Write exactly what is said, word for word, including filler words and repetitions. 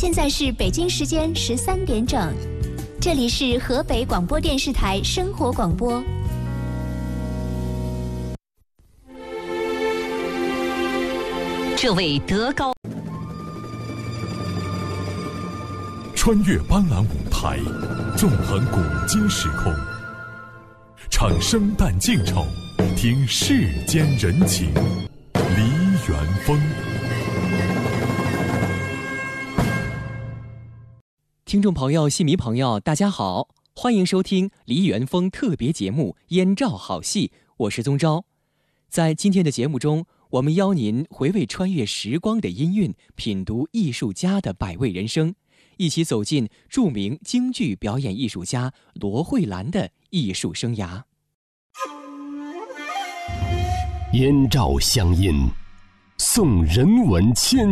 现在是北京时间十三点整，这里是河北广播电视台生活广播。 这位德高穿越斑斓舞台，纵横古今时空，唱生旦净丑，听世间人情，梨园风。 听众朋友、戏迷朋友，大家好，欢迎收听梨园风特别节目《燕赵好戏》，我是宗昭。在今天的节目中，我们邀您回味穿越时光的音韵，品读艺术家的百味人生，一起走进著名京剧表演艺术家罗慧兰的艺术生涯。 燕赵相因，宋人文千